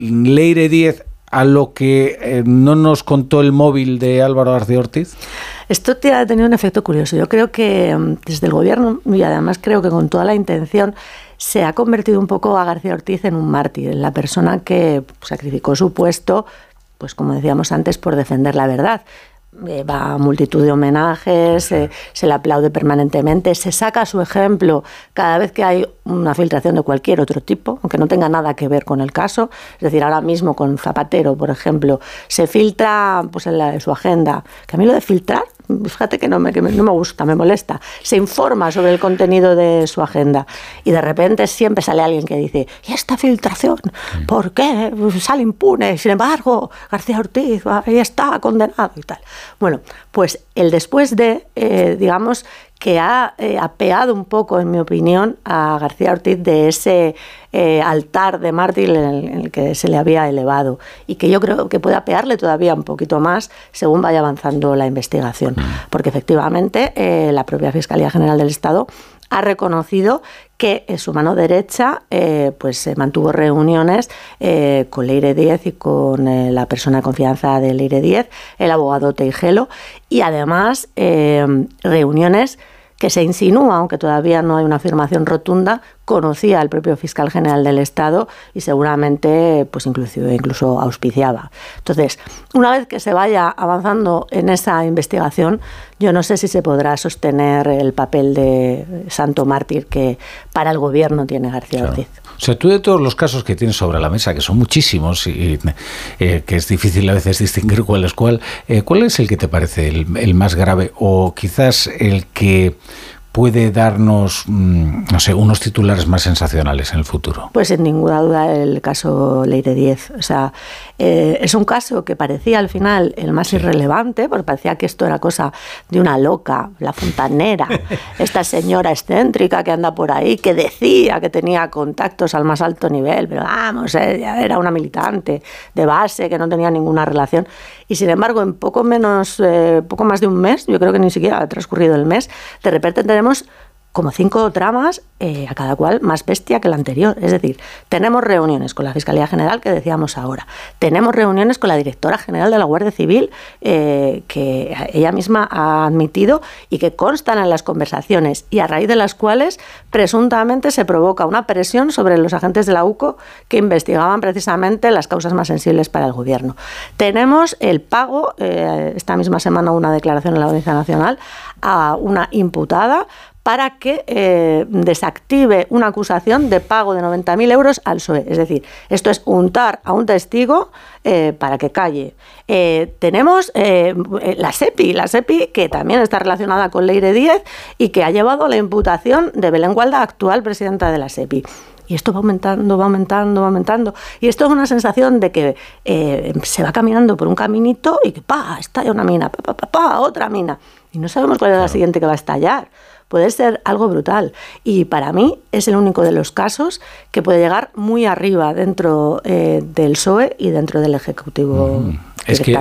Leire Díez a lo que no nos contó el móvil de Álvaro García Ortiz? Esto ha tenido un efecto curioso. Yo creo que desde el gobierno, y además creo que con toda la intención, se ha convertido un poco a García Ortiz en un mártir, en la persona que sacrificó su puesto, pues como decíamos antes, por defender la verdad. Va a multitud de homenajes, se le aplaude permanentemente, se saca su ejemplo cada vez que hay una filtración de cualquier otro tipo, aunque no tenga nada que ver con el caso. Es decir, ahora mismo con Zapatero, por ejemplo, se filtra pues en su agenda, que a mí lo de filtrar, fíjate que no me gusta, me molesta. Se informa sobre el contenido de su agenda y de repente siempre sale alguien que dice, ¿y esta filtración? ¿Por qué? Sale impune. Sin embargo, García Ortiz, ahí está, condenado y tal. Bueno, pues el después de, digamos, que ha apeado un poco, en mi opinión, a García Ortiz de ese altar de mártir en el que se le había elevado, y que yo creo que puede apearle todavía un poquito más según vaya avanzando la investigación, porque efectivamente la propia Fiscalía General del Estado ha reconocido que su mano derecha pues mantuvo reuniones con Leire Díez y con la persona de confianza de Leire Díez, el abogado Teijelo, y además reuniones que se insinúa, aunque todavía no hay una afirmación rotunda, conocía al propio fiscal general del Estado y seguramente pues incluso auspiciaba. Entonces, una vez que se vaya avanzando en esa investigación, yo no sé si se podrá sostener el papel de santo mártir que para el gobierno tiene García Ortiz. O sea, tú, de todos los casos que tienes sobre la mesa, que son muchísimos y que es difícil a veces distinguir cuál es cuál, ¿cuál es el que te parece el más grave, o quizás el que puede darnos, no sé, unos titulares más sensacionales en el futuro? Pues sin ninguna duda el caso Leire Díez. O sea, es un caso que parecía al final el más irrelevante, porque parecía que esto era cosa de una loca, la fontanera, esta señora excéntrica que anda por ahí, que decía que tenía contactos al más alto nivel, pero vamos, ella era una militante de base que no tenía ninguna relación. Y sin embargo, en poco más de un mes, yo creo que ni siquiera ha transcurrido el mes, de repente tenemos como 5 tramas, a cada cual más bestia que la anterior. Es decir, tenemos reuniones con la Fiscalía General, que decíamos ahora. Tenemos reuniones con la Directora General de la Guardia Civil, que ella misma ha admitido y que constan en las conversaciones, y a raíz de las cuales presuntamente se provoca una presión sobre los agentes de la UCO que investigaban precisamente las causas más sensibles para el gobierno. Tenemos el pago, esta misma semana una declaración en la Audiencia Nacional, a una imputada para que desactive una acusación de pago de 90.000 euros al PSOE. Es decir, esto es untar a un testigo para que calle. Tenemos la SEPI, que también está relacionada con Leire Díez y que ha llevado a la imputación de Belén Gualda, actual presidenta de la SEPI. Y esto va aumentando. Y esto es una sensación de que se va caminando por un caminito y que estalla una mina, otra mina. Y no sabemos cuál es la siguiente que va a estallar. Puede ser algo brutal. Y para mí es el único de los casos que puede llegar muy arriba dentro del PSOE y dentro del Ejecutivo. Es que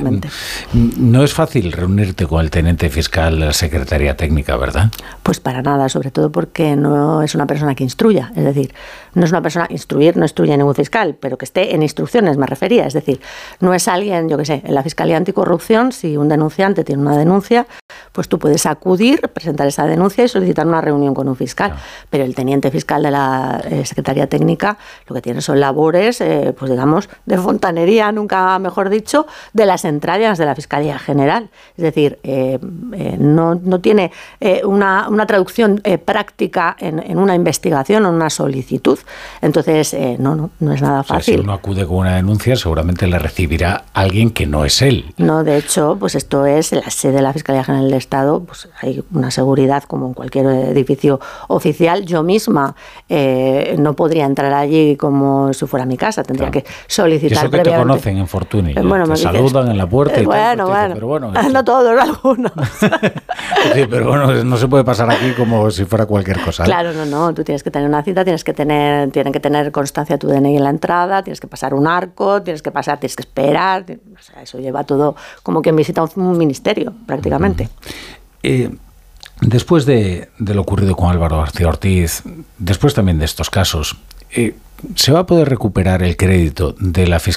no es fácil reunirte con el teniente fiscal de la Secretaría Técnica, ¿verdad? Pues para nada, sobre todo porque no es una persona que instruya. Es decir, no es una persona, no instruye a ningún fiscal, pero que esté en instrucciones, me refería. Es decir, no es alguien, yo qué sé, en la Fiscalía Anticorrupción, si un denunciante tiene una denuncia, pues tú puedes acudir, presentar esa denuncia y solicitar una reunión con un fiscal. Claro. Pero el teniente fiscal de la Secretaría Técnica lo que tiene son labores, pues digamos, de fontanería, nunca mejor dicho, de las entrañas de la Fiscalía General. Es decir, no tiene una traducción práctica en una investigación o en una solicitud. Entonces, no es nada fácil. O sea, si uno acude con una denuncia, seguramente la recibirá alguien que no es él. No, de hecho, pues esto es la sede de la Fiscalía General del Estado, pues hay una seguridad como en cualquier edificio oficial. Yo misma no podría entrar allí como si fuera mi casa, tendría que solicitar. Y eso que previamente. Te conocen en Fortuny, bueno, te saludan en la puerta y bueno, tal, pero bueno, no todos, algunos. Sí, pero bueno, no se puede pasar aquí como si fuera cualquier cosa. Claro, no, tú tienes que tener una cita, tienen que tener constancia de tu DNI en la entrada, tienes que pasar un arco, tienes que esperar, o sea, eso lleva todo como quien visita un ministerio, prácticamente. Después de lo ocurrido con Álvaro García Ortiz, después también de estos casos, ¿se va a poder recuperar el crédito de la Fiscalía